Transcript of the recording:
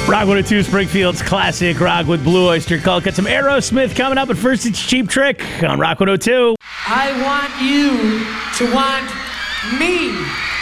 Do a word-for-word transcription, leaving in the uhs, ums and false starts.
Rock one oh two, Springfield's classic rock with Blue Oyster Cult. Got some Aerosmith coming up, but first it's Cheap Trick on Rock one oh two. I want you to want me.